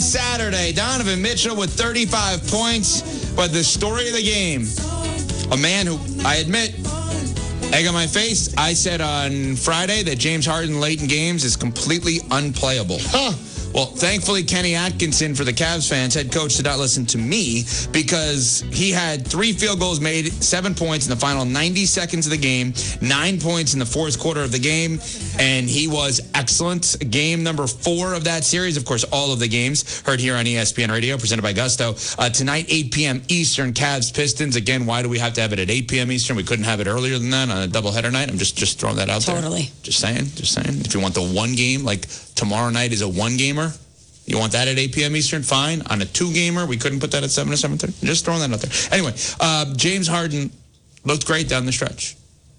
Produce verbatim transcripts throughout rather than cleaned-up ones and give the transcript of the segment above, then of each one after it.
Saturday. Donovan Mitchell with thirty-five points. But the story of the game, a man who, I admit, egg on my face, I said on Friday that James Harden late in games is completely unplayable. Huh. Well, thankfully, Kenny Atkinson, for the Cavs fans, head coach, did not listen to me because he had three field goals made, seven points in the final ninety seconds of the game, nine points in the fourth quarter of the game, and he was excellent. Game number four of that series, of course, all of the games heard here on E S P N Radio, presented by Gusto. Uh, tonight, eight p.m. Eastern, Cavs Pistons. Again, why do we have to have it at eight p.m. Eastern? We couldn't have it earlier than that on a doubleheader night. I'm just, just throwing that out totally. there. Totally. Just saying, just saying. If you want the one game, like tomorrow night is a one-gamer, you want that at eight p.m. Eastern? Fine. On a two-gamer, we couldn't put that at seven or seven thirty. Just throwing that out there. Anyway, uh, James Harden looked great down the stretch.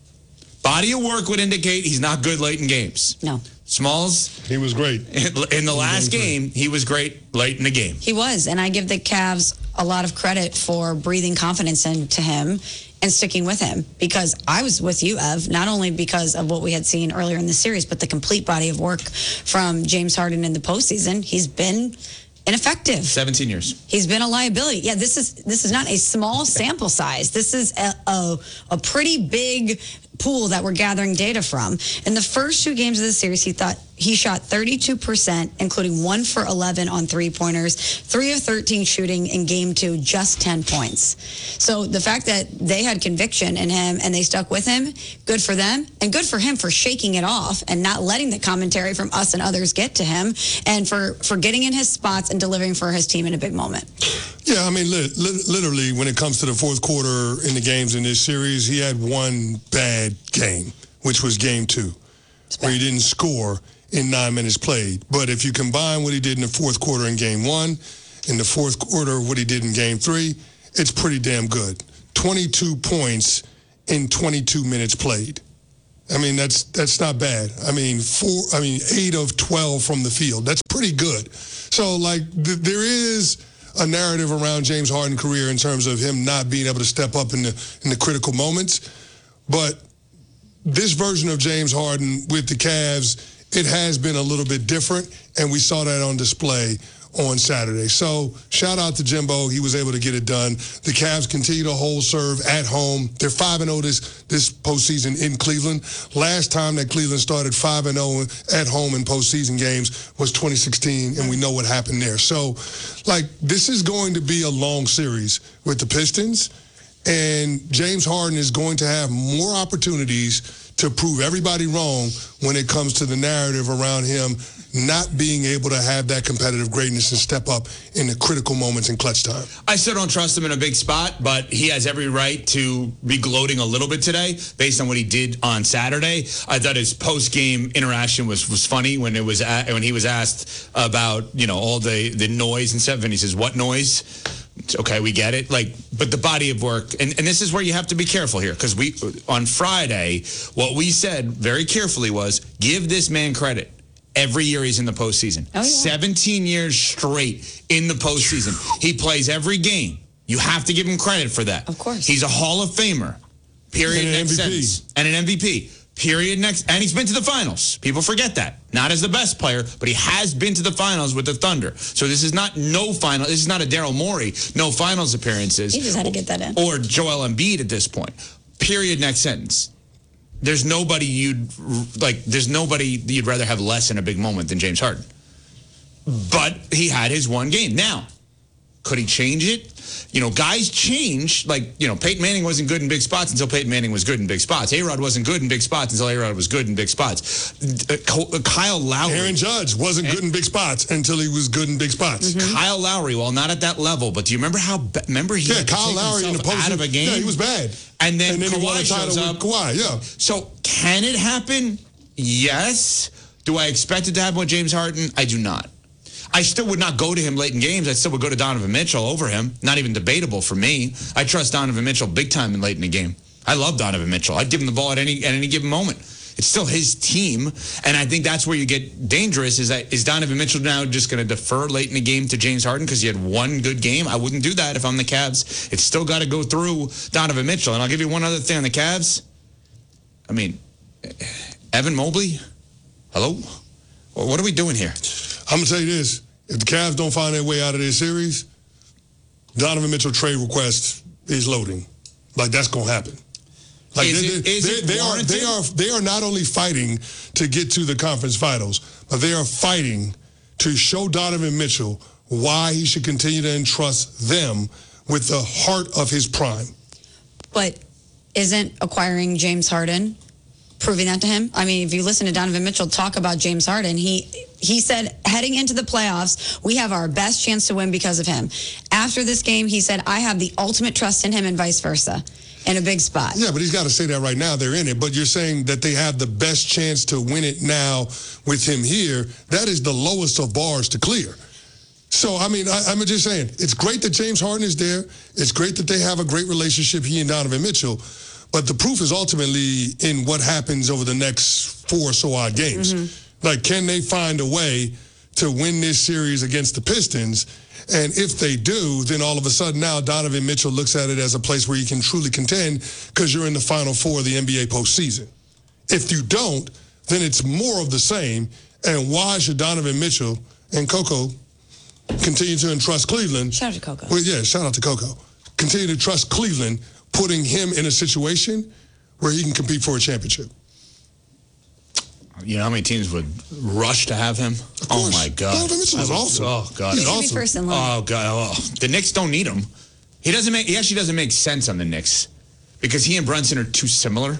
Body of work would indicate he's not good late in games. No. Smalls? He was great. In the last game, he was great late in the game. He was, and I give the Cavs a lot of credit for breathing confidence into him and sticking with him, because I was with you, Ev, not only because of what we had seen earlier in the series, but the complete body of work from James Harden in the postseason. He's been ineffective. seventeen years. He's been a liability. Yeah, this is this is not a small sample size. This is a, a, a pretty big pool that we're gathering data from. In the first two games of the series, he thought he shot thirty-two percent, including one for eleven on three-pointers, three of thirteen shooting in game two, just ten points. So the fact that they had conviction in him and they stuck with him, good for them, and good for him for shaking it off and not letting the commentary from us and others get to him, and for, for getting in his spots and delivering for his team in a big moment. Yeah, I mean, li- li- literally, when it comes to the fourth quarter in the games in this series, he had one bad game, which was game two, where he didn't score in nine minutes played. But if you combine what he did in the fourth quarter in game one, in the fourth quarter, what he did in game three, it's pretty damn good. twenty-two points in twenty-two minutes played. I mean, that's that's not bad. I mean, four. I mean, eight of twelve from the field. That's pretty good. So, like, th- there is a narrative around James Harden's career in terms of him not being able to step up in the in the critical moments. But this version of James Harden with the Cavs, it has been a little bit different, and we saw that on display on Saturday. So shout out to Jimbo. He was able to get it done. The Cavs continue to hold serve at home. They're five and oh this, this postseason in Cleveland. Last time that Cleveland started five and oh at home in postseason games was twenty sixteen, and we know what happened there. So, like, this is going to be a long series with the Pistons, and James Harden is going to have more opportunities to prove everybody wrong when it comes to the narrative around him not being able to have that competitive greatness and step up in the critical moments in clutch time. I still don't trust him in a big spot, but he has every right to be gloating a little bit today based on what he did on Saturday. I thought his post-game interaction was, was funny when it was at, when he was asked about, you know, all the, the noise and stuff, and he says, "What noise?" It's okay, we get it. Like, but the body of work, and, and this is where you have to be careful here, because we on Friday, what we said very carefully was, give this man credit. Every year he's in the postseason. Oh, yeah. seventeen years straight in the postseason. He plays every game. You have to give him credit for that. Of course. He's a Hall of Famer. Period. And an next M V P. sentence. And an M V P. Period. Next. And he's been to the finals. People forget that. Not as the best player, but he has been to the finals with the Thunder. So this is not no final. This is not a Daryl Morey, no finals appearances. He just had to get that in. Or Joel Embiid at this point. Period. Next sentence. There's nobody you'd like. There's nobody you'd rather have less in a big moment than James Harden. But he had his one game. Now, could he change it? You know, guys change. Like, you know, Peyton Manning wasn't good in big spots until Peyton Manning was good in big spots. A-Rod wasn't good in big spots until A-Rod was good in big spots. Uh, Kyle Lowry. Aaron Judge wasn't good in big spots until he was good in big spots. Mm-hmm. Kyle Lowry, well, not at that level, but do you remember how? Remember he Yeah, had to Kyle take Lowry in the himself postseason. out of a game. Yeah, he was bad. And then, and then Kawhi he won a title shows with up. Kawhi, yeah. So can it happen? Yes. Do I expect it to happen with James Harden? I do not. I still would not go to him late in games. I still would go to Donovan Mitchell over him. Not even debatable for me. I trust Donovan Mitchell big time in late in the game. I love Donovan Mitchell. I'd give him the ball at any at any given moment. It's still his team, and I think that's where you get dangerous. Is that is Donovan Mitchell now just going to defer late in the game to James Harden because he had one good game? I wouldn't do that if I'm the Cavs. It's still got to go through Donovan Mitchell. And I'll give you one other thing on the Cavs. I mean, Evan Mobley, hello? What are we doing here? I'm going to tell you this. if the Cavs don't find their way out of this series, Donovan Mitchell trade request is loading. Like, that's going to happen. Like is they, it, they, is they, it they are they are they are not only fighting to get to the conference finals, but they are fighting to show Donovan Mitchell why he should continue to entrust them with the heart of his prime. But isn't acquiring James Harden proving that to him? I mean, if you listen to Donovan Mitchell talk about James Harden, he he said heading into the playoffs, we have our best chance to win because of him. After this game, he said, I have the ultimate trust in him and vice versa. In a big spot. Yeah, but he's got to say that right now. They're in it. But you're saying that they have the best chance to win it now with him here. That is the lowest of bars to clear. So, I mean, I, I'm just saying, it's great that James Harden is there. It's great that they have a great relationship, he and Donovan Mitchell. But the proof is ultimately in what happens over the next four or so odd games. Mm-hmm. Like, can they find a way to win this series against the Pistons? And if they do, then all of a sudden now Donovan Mitchell looks at it as a place where you can truly contend because you're in the Final Four of the N B A postseason. If you don't, then it's more of the same. And why should Donovan Mitchell and Coco continue to entrust Cleveland? Shout out to Coco. Well, yeah, shout out to Coco. Continue to trust Cleveland, putting him in a situation where he can compete for a championship. You know how many teams would rush to have him? Oh, my God. Donovan Mitchell is awesome. Oh, God. He's He's awesome. First in Oh, line. God. Oh. The Knicks don't need him. He doesn't make. He actually doesn't make sense on the Knicks because he and Brunson are too similar,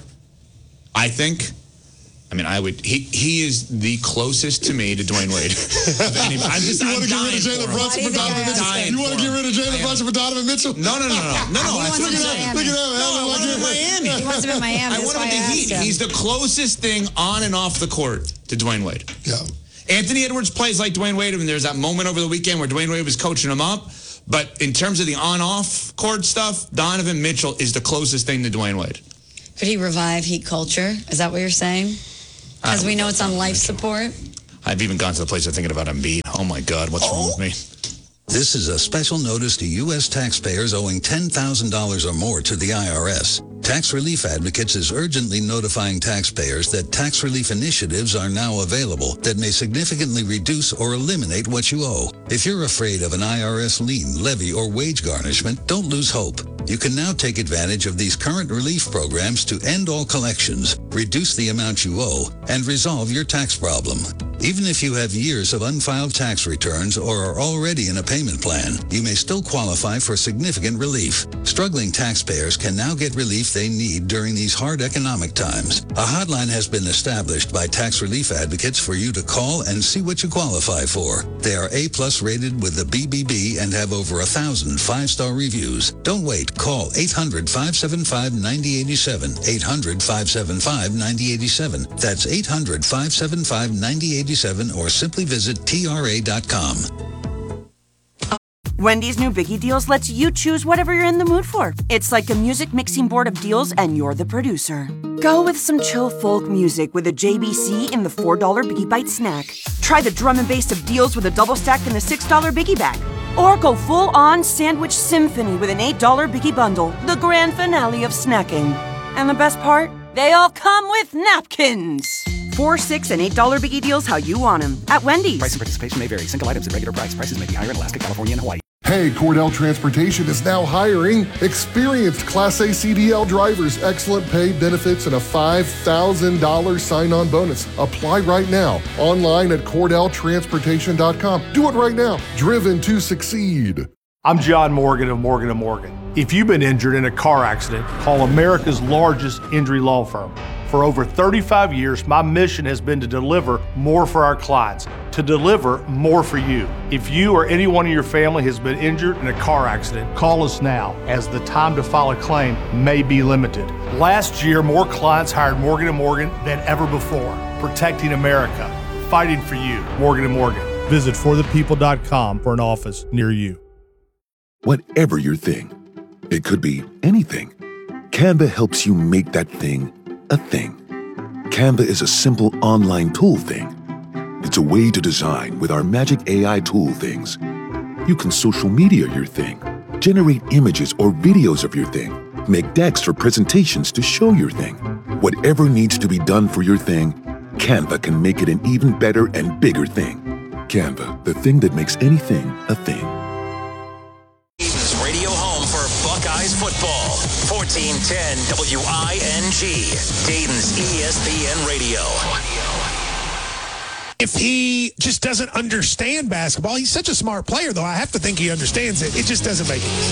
I think. I mean, I would. He he is the closest to me to Dwayne Wade. I'm just. You I'm want to get rid of dying Jalen for Brunson him. for Donovan Why do you think I Mitchell? asked You want to get rid of Jalen Brunson for Donovan Mitchell? No, no, no, no, no, no. He I wants look him at in that. Miami. Look at that. No, I want him in Miami. He wants him in Miami. I That's want him why with the I Heat. asked him. He's the closest thing on and off the court to Dwayne Wade. Yeah. Anthony Edwards plays like Dwayne Wade, and there's that moment over the weekend where Dwayne Wade was coaching him up. But in terms of the on-off court stuff, Donovan Mitchell is the closest thing to Dwayne Wade. Could he revive Heat culture? Is that what you're saying? Because we know it's on life support. I've even gone to the place of thinking about Embiid. Oh, my God, what's wrong with me? This is a special notice to U S taxpayers owing ten thousand dollars or more to the I R S. Tax Relief Advocates is urgently notifying taxpayers that tax relief initiatives are now available that may significantly reduce or eliminate what you owe. If you're afraid of an I R S lien, levy, or wage garnishment, don't lose hope. You can now take advantage of these current relief programs to end all collections, reduce the amount you owe, and resolve your tax problem. Even if you have years of unfiled tax returns or are already in a payment plan, you may still qualify for significant relief. Struggling taxpayers can now get relief they need during these hard economic times. A hotline has been established by Tax Relief Advocates for you to call and see what you qualify for. They are A-plus rated with the B B B and have over a thousand five-star reviews. Don't wait. Call eight hundred, five seven five, nine zero eight seven, eight hundred, five seven five, nine zero eight seven. That's eight hundred, five seven five, nine zero eight seven or simply visit T R A dot com. Wendy's new Biggie Deals lets you choose whatever you're in the mood for. It's like a music mixing board of deals and you're the producer. Go with some chill folk music with a J B C in the four dollar Biggie Bite snack. Try the drum and bass of deals with a double stack in the six dollar Biggie Bag. Or go full-on sandwich symphony with an eight dollar Biggie Bundle, the grand finale of snacking. And the best part? They all come with napkins. Four, six, and eight dollar Biggie Deals how you want them at Wendy's. Price and participation may vary. Single items at regular price. Prices may be higher in Alaska, California, and Hawaii. Hey, Cordell Transportation is now hiring experienced Class A C D L drivers, excellent pay, benefits, and a five thousand dollars sign-on bonus. Apply right now, online at Cordell Transportation dot com. Do it right now. Driven to succeed. I'm John Morgan of Morgan and Morgan. If you've been injured in a car accident, call America's largest injury law firm. For over thirty-five years, my mission has been to deliver more for our clients, to deliver more for you. If you or anyone in your family has been injured in a car accident, call us now, as the time to file a claim may be limited. Last year, more clients hired Morgan and Morgan than ever before, protecting America, fighting for you. Morgan and Morgan. Visit for the people dot com for an office near you. Whatever your thing, it could be anything. Canva helps you make that thing a thing. Canva is a simple online tool thing. It's a way to design with our magic A I tool things. You can social media your thing, generate images or videos of your thing, make decks or presentations to show your thing. Whatever needs to be done for your thing, Canva can make it an even better and bigger thing. Canva, the thing that makes anything a thing. Dayton's radio home for Buckeyes football. fourteen ten W I N G. Dayton's E S P N Radio. If he just doesn't understand basketball, he's such a smart player, though. I have to think he understands it. It just doesn't make any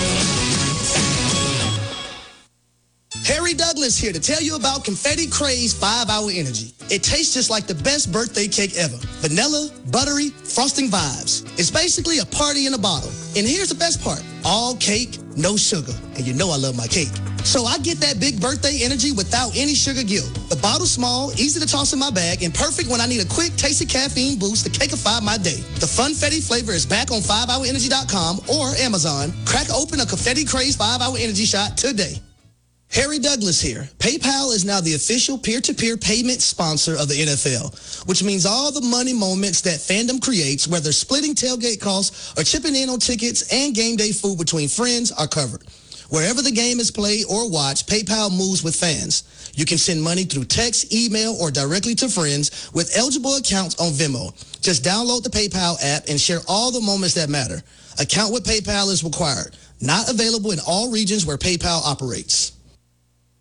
sense. Harry Douglas here to tell you about Confetti Craze five hour Energy. It tastes just like the best birthday cake ever. Vanilla, buttery, frosting vibes. It's basically a party in a bottle. And here's the best part. All cake, no sugar. And you know I love my cake. So I get that big birthday energy without any sugar guilt. The bottle's small, easy to toss in my bag, and perfect when I need a quick, tasty caffeine boost to cakeify my day. The Funfetti flavor is back on five hour energy dot com or Amazon. Crack open a Confetti Craze five hour Energy shot today. Harry Douglas here. PayPal is now the official peer-to-peer payment sponsor of the N F L, which means all the money moments that fandom creates, whether splitting tailgate costs or chipping in on tickets and game day food between friends, are covered. Wherever the game is played or watched, PayPal moves with fans. You can send money through text, email, or directly to friends with eligible accounts on Venmo. Just download the PayPal app and share all the moments that matter. Account with PayPal is required. Not available in all regions where PayPal operates.